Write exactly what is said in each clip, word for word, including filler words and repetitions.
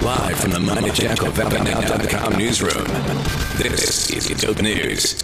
Live from the Mighty Jackal Valleynet dot com newsroom, this is Dope News.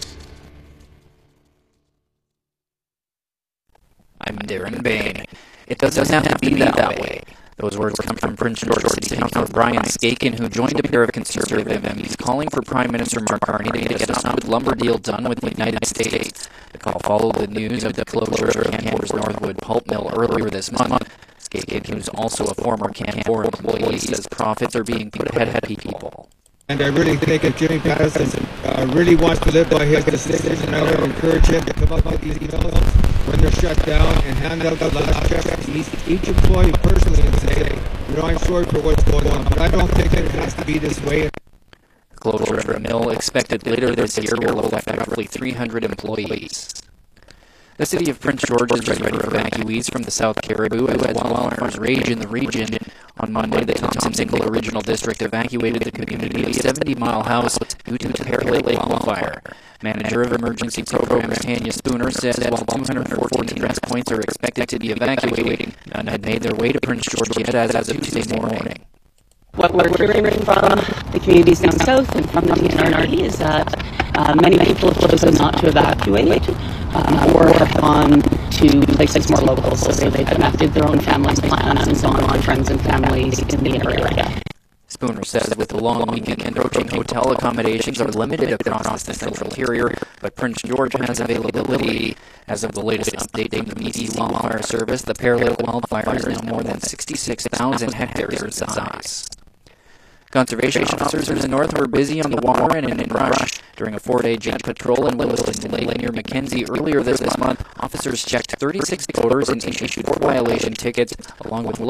I'm Darren Bain. It doesn't have to be that way. Those words come from Prince George City Councilor Brian Skaken, who joined a pair of conservative M Ps calling for Prime Minister Mark Carney to get a stop lumber deal done with the United States. The call followed the news of the closure of Canfor's Northwood pulp mill earlier this month. Skaken, who's also a former Canfor employee, says profits are being put ahead of people. And I really think if Jimmy Pattison uh, really wants to live by his decision, I would encourage him to come up with these mills when they're shut down and hand out the last checks to each, each employee personally and say, you know, I'm sorry for what's going on, but I don't think it has to be this way. The closure of the mill, expected later this year, will affect roughly three hundred employees. The city of Prince George is ready for evacuees from the South Caribou as wildfires rage in the region. On Monday, the Thompson Single Original District evacuated the community of seventy Mile House due to the Pear Lake wildfire. Manager of Emergency Programs Tanya Spooner says while two hundred fourteen address points are expected to be evacuating, none had made their way to Prince George yet as of Tuesday morning. What we're hearing from the communities down south and from the T N R D is that uh, many people have chosen not to evacuate um, or have gone to places more local, so they've connected their own families' plans and gone on friends and families in the area. Spooner says with the long weekend approaching, hotel accommodations are limited across the central interior, but Prince George has availability. As of the latest update from the B C Wildfire Service, the Pear Lake wildfire is now more than sixty-six thousand hectares in size. Conservation officers in the north were busy on the water and in brush. During a four-day jet patrol in Williston Lake near Mackenzie earlier this month, officers checked thirty-six boaters and issued four violation tickets, along with